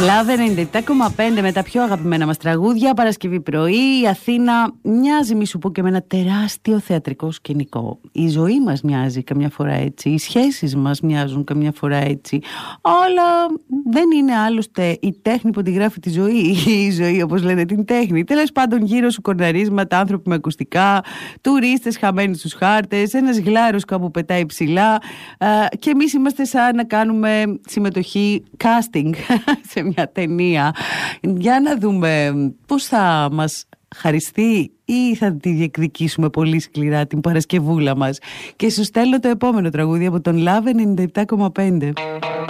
Love 97,5 με τα πιο αγαπημένα μας τραγούδια. Παρασκευή πρωί, η Αθήνα μοιάζει, μη σου πω, και με ένα τεράστιο θεατρικό σκηνικό. Η ζωή μας μοιάζει καμιά φορά έτσι, οι σχέσεις μας μοιάζουν καμιά φορά έτσι. Αλλά δεν είναι άλλωστε η τέχνη που αντιγράφει τη ζωή, η ζωή όπως λένε την τέχνη. Τέλος πάντων, γύρω σου κορναρίσματα, άνθρωποι με ακουστικά, τουρίστες χαμένοι στους χάρτες, ένας γλάρος κάπου πετάει ψηλά, και εμείς είμαστε σαν να κάνουμε συμμετοχή casting σε μια ταινία. Για να δούμε πώς θα μας χαριστεί ή θα τη διεκδικήσουμε πολύ σκληρά την Παρασκευούλα μας. Και σου στέλνω το επόμενο τραγούδι από τον Love 97,5.